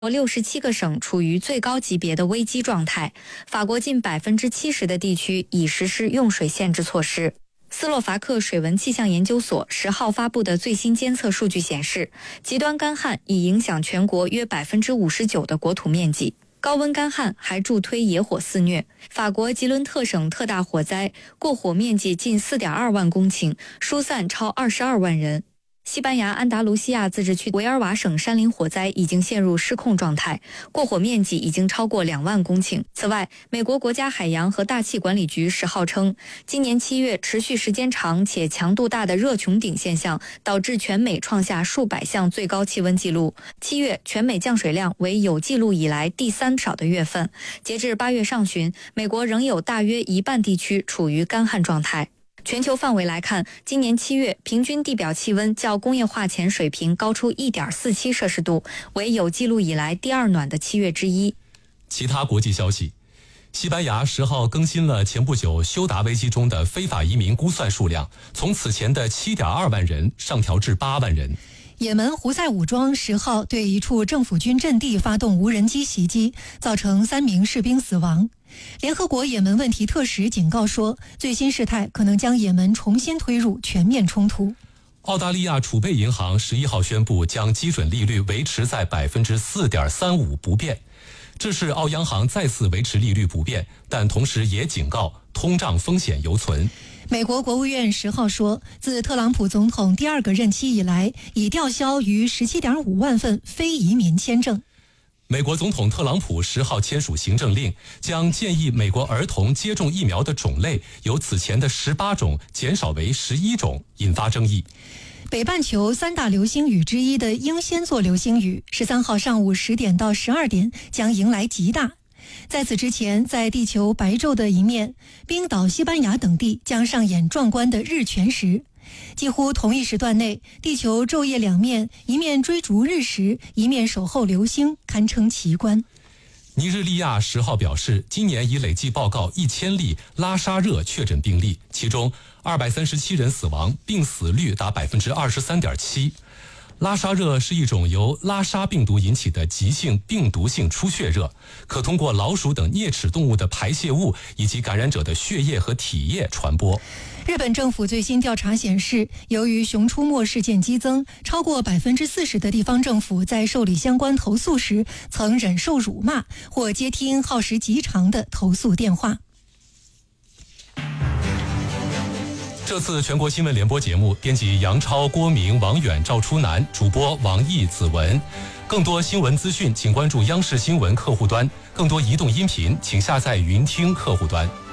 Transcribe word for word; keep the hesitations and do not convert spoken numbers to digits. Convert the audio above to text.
六十七个省处于最高级别的危机状态，法国近百分之七十的地区已实施用水限制措施。斯洛伐克水文气象研究所十号发布的最新监测数据显示，极端干旱已影响全国约百分之五十九的国土面积。高温干旱还助推野火肆虐。法国吉伦特省特大火灾，过火面积近 四点二万公顷，疏散超二十二万人。西班牙安达卢西亚自治区维尔瓦省山林火灾已经陷入失控状态，过火面积已经超过两万公顷。此外，美国国家海洋和大气管理局十号称，今年七月持续时间长且强度大的热穹顶现象导致全美创下数百项最高气温纪录。七月全美降水量为有记录以来第三少的月份。截至八月上旬，美国仍有大约一半地区处于干旱状态。全球范围来看，今年七月平均地表气温较工业化前水平高出 一点四七摄氏度，为有记录以来第二暖的七月之一。 其他国际消息，西班牙十号更新了前不久休达危机中的非法移民估算数量，从此前的 七点二万人上调至八万人。 也门胡塞武装十号对一处政府军阵地发动无人机袭击，造成三名士兵死亡。联合国也门问题特使警告说，最新事态可能将也门重新推入全面冲突。 澳大利亚储备银行十一号宣布将基准利率维持在 百分之四点三五 不变。这是澳央行再次维持利率不变，但同时也警告通胀风险犹存。 美国国务院十号说，自特朗普总统第二个任期以来，已吊销逾 十七点五万份非移民签证。 美国总统特朗普十号签署行政令，将建议美国儿童接种疫苗的种类由此前的十八种减少为十一种，引发争议。 北半球三大流星雨之一的英仙座流星雨，十三号上午十点到十二点将迎来极大。在此之前，在地球白昼的一面，冰岛、西班牙等地将上演壮观的日全食。几乎同一时段内，地球昼夜两面，一面追逐日食，一面守候流星，堪称奇观。 尼日利亚十号表示，今年已累计报告一千例拉沙热确诊病例，其中二百三十七人死亡，病死率达 百分之二十三点七。拉沙热是一种由拉沙病毒引起的急性病毒性出血热，可通过老鼠等啮齿动物的排泄物以及感染者的血液和体液传播。 日本政府最新调查显示，由于熊出没事件激增，超过 百分之四十 的地方政府在受理相关投诉时曾忍受辱骂或接听耗时极长的投诉电话。 这次全国新闻联播节目，编辑杨超、郭明、王远、赵初南，主播王毅、子文。更多新闻资讯，请关注央视新闻客户端；更多移动音频，请下载云听客户端。